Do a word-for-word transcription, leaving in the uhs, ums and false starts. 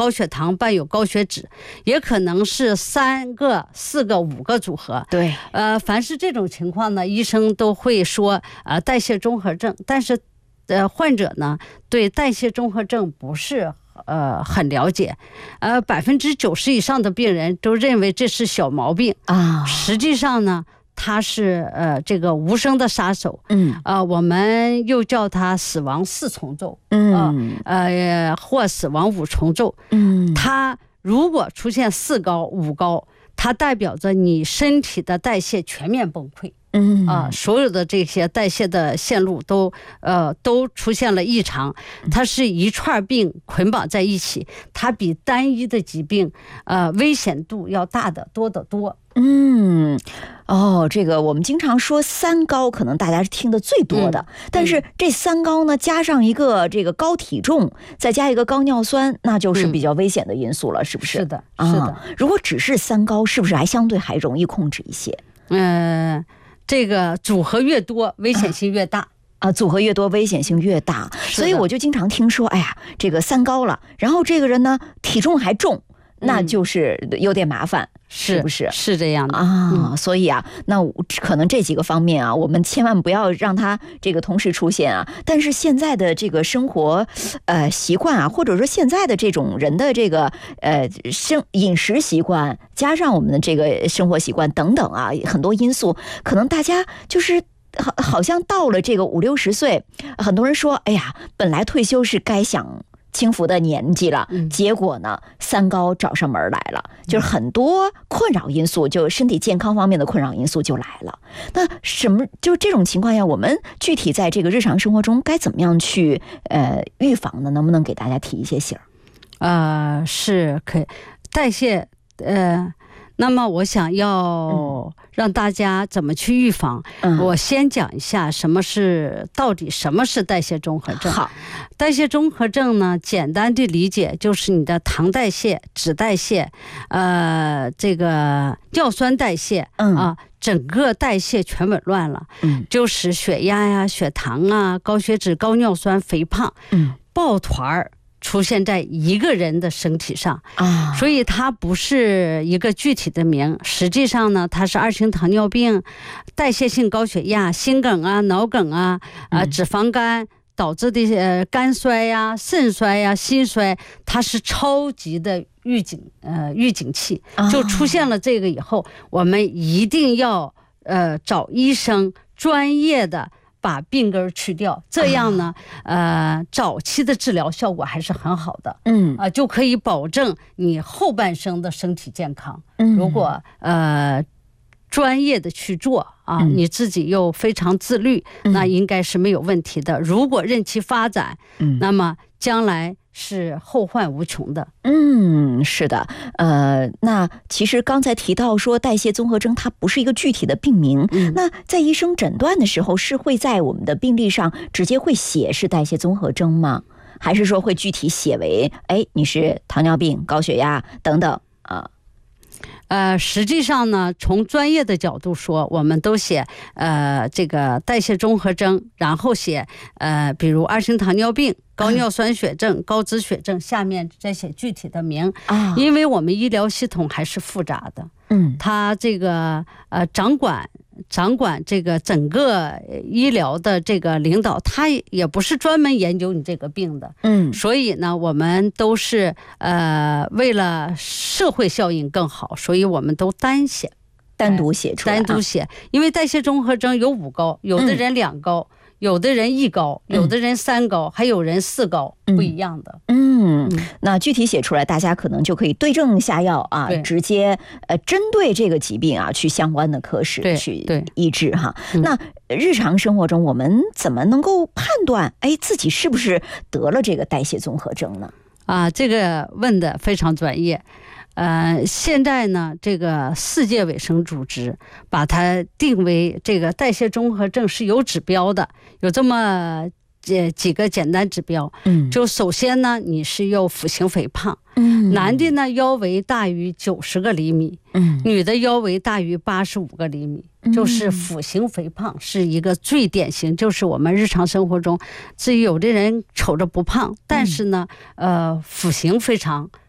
高血糖，伴有高血脂，也可能是三个、四个、五个组合。 对， 呃，凡是这种情况呢，医生都会说呃代谢综合症，但是呃患者呢对代谢综合症不是呃很了解，呃百分之九十以上的病人都认为这是小毛病啊， 实际上呢。它是呃这个无声的杀手， 嗯， 呃，我们又叫它死亡四重奏， 嗯， 呃，呃或死亡五重奏， 嗯， 它如果出现四高、五高，它代表着你身体的代谢全面崩溃。 嗯啊，所有的这些代谢的线路都呃都出现了异常，它是一串病捆绑在一起，它比单一的疾病呃危险度要大得多得多。 嗯，哦，这个我们经常说三高，可能大家是听的最多的，嗯、但是这三高呢，加上一个这个高体重，再加一个高尿酸，那就是比较危险的因素了，嗯、是不是？ 是的，是的、啊。 如果只是三高，是不是还相对还容易控制一些？ 嗯、呃，这个组合越多，危险性越大。啊啊，组合越多，危险性越大，所以我就经常听说，哎呀，这个三高了，然后这个人呢体重还重，那就是有点麻烦，嗯、是不是？ 是这样的啊、嗯，所以啊，那可能这几个方面啊，我们千万不要让它这个同时出现啊。但是现在的这个生活呃习惯啊，或者说现在的这种人的这个呃生饮食习惯，加上我们的这个生活习惯等等啊，很多因素，可能大家就是。好，好像到了这个五六十岁，很多人说，哎呀，本来退休是该享清福的年纪了， 嗯、 结果呢，三高找上门来了，就是很多困扰因素，就身体健康方面的困扰因素就来了。那什么，就这种情况下，我们具体在这个日常生活中该怎么样去呃预防呢？能不能给大家提一些醒儿？ 呃，是可以代谢呃。那么我想要让大家怎么去预防、嗯、我先讲一下什么是到底什么是代谢综合症。 好， 代谢综合症呢，简单的理解就是你的糖代谢、脂代谢呃这个尿酸代谢、嗯、啊整个代谢全紊乱了，嗯，就使血压呀、血糖啊、高血脂、高尿酸、肥胖、嗯，抱团儿出现在一个人的身体上啊，所以它不是一个具体的名，实际上呢，它是二型糖尿病、代谢性高血压、心梗啊、脑梗啊、啊脂肪肝导致的呃肝衰呀、肾衰呀、心衰，它是超级的预警呃预警器，就出现了这个以后，我们一定要呃找医生专业的。把病根去掉，这样呢，呃，早期的治疗效果还是很好的，嗯，啊、呃，就可以保证你后半生的身体健康。嗯，如果呃专业的去做啊，嗯、你自己又非常自律，嗯、那应该是没有问题的。如果任其发展，嗯，那么将来是后患无穷的。 嗯，是的，呃，那其实刚才提到说代谢综合征它不是一个具体的病名，嗯、那在医生诊断的时候是会在我们的病历上直接会写是代谢综合征吗？还是说会具体写为哎你是糖尿病、高血压等等啊？ 呃，实际上呢，从专业的角度说，我们都写呃这个代谢综合征，然后写呃比如二型糖尿病、高尿酸血症、高脂血症，下面再写具体的名啊，因为我们医疗系统还是复杂的，嗯，它这个呃掌管。掌管这个整个医疗的这个领导，他也不是专门研究你这个病的，嗯，所以呢，我们都是呃为了社会效应更好，所以我们都单写， 单独写出来、啊， 单独写，因为代谢综合征有五高，有的人两高。嗯，有的人一高，有的人三高，嗯、还有人四高，不一样的。 嗯，嗯那具体写出来，大家可能就可以对症下药啊，直接呃针对这个疾病啊去相关的科室去医治哈。那日常生活中我们怎么能够判断哎自己是不是得了这个代谢综合征呢？ 啊，这个问的非常专业。呃，现在呢，这个世界卫生组织把它定为这个代谢综合症是有指标的，有这么几几个简单指标。嗯，就首先呢，你是要腹型肥胖，嗯，男的呢腰围大于九十个厘米，嗯，女的腰围大于八十五个厘米，嗯，就是腹型肥胖是一个最典型，就是我们日常生活中，至于有的人瞅着不胖，但是呢，呃，腹型非常。